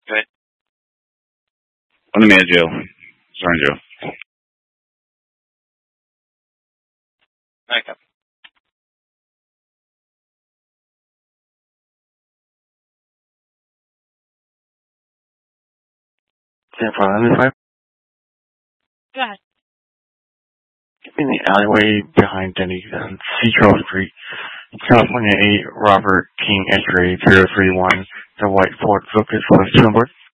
Good. On the man Joe. Sorry, Joe. Okay. 10-5. Go ahead. In the alleyway behind Denny's on C. Charles Street, California 8, Robert King, X-ray 031. The white Ford Focus was 2 on board.